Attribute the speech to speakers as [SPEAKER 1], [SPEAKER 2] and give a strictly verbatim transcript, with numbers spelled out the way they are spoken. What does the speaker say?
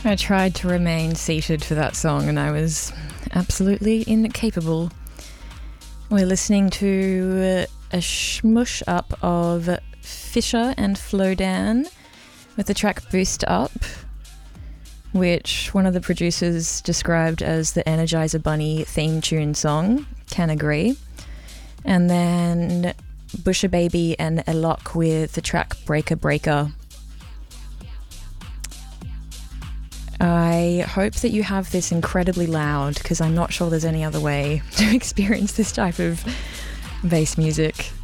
[SPEAKER 1] I tried to remain seated for that song and I was absolutely incapable. We're listening to a shmush up of Fisher and Flowdan with the track Boost Up, which one of the producers described as the Energizer Bunny theme tune song. Can agree. And then Busha Baby and Elok with the track Breaker Breaker. I hope that you have this incredibly loud because I'm not sure there's any other way to experience this type of bass music.